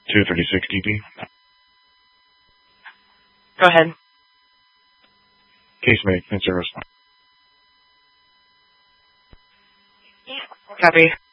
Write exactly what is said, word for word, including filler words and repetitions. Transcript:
two thirty-six D P. Go ahead. Case made. Insert response. Copy.